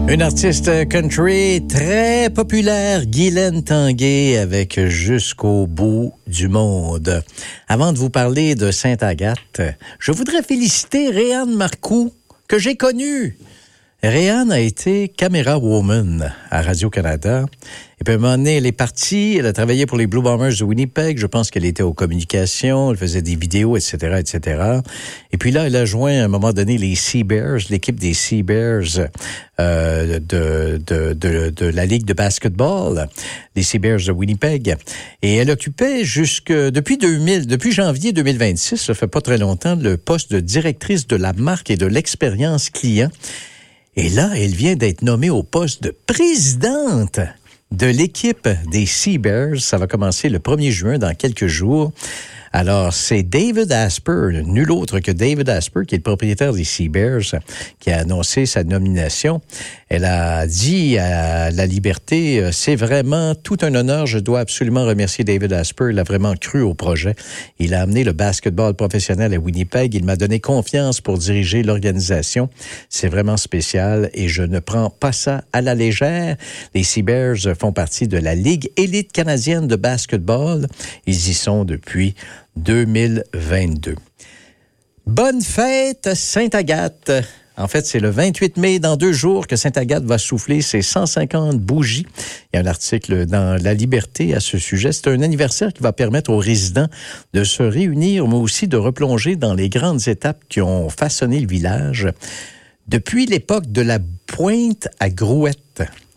Une artiste country très populaire, Guylaine Tanguay, avec Jusqu'au bout du monde. Avant de vous parler de Sainte-Agathe, je voudrais féliciter Réanne Marcoux, que j'ai connue. Réanne a été caméra woman à Radio-Canada. Et puis, à un moment donné, elle est partie. Elle a travaillé pour les Blue Bombers de Winnipeg. Je pense qu'elle était aux communications. Elle faisait des vidéos, etc., etc. Et puis là, elle a joint, à un moment donné, les Sea Bears, l'équipe des Sea Bears de la Ligue de basketball, les Sea Bears de Winnipeg. Et elle occupait depuis janvier 2026, ça fait pas très longtemps, le poste de directrice de la marque et de l'expérience client. Et là, elle vient d'être nommée au poste de présidente de l'équipe des Sea Bears. Ça va commencer le 1er juin, dans quelques jours. Alors, c'est David Asper, nul autre que David Asper, qui est le propriétaire des Sea Bears, qui a annoncé sa nomination. Elle a dit à La Liberté, c'est vraiment tout un honneur, je dois absolument remercier David Asper, il a vraiment cru au projet. Il a amené le basketball professionnel à Winnipeg, il m'a donné confiance pour diriger l'organisation. C'est vraiment spécial et je ne prends pas ça à la légère. Les Sea Bears font partie de la Ligue élite canadienne de basketball. Ils y sont depuis 2022. Bonne fête, Sainte-Agathe! En fait, c'est le 28 mai, dans 2 jours, que Sainte-Agathe va souffler ses 150 bougies. Il y a un article dans La Liberté à ce sujet. C'est un anniversaire qui va permettre aux résidents de se réunir, mais aussi de replonger dans les grandes étapes qui ont façonné le village depuis l'époque de la pointe à Grouette.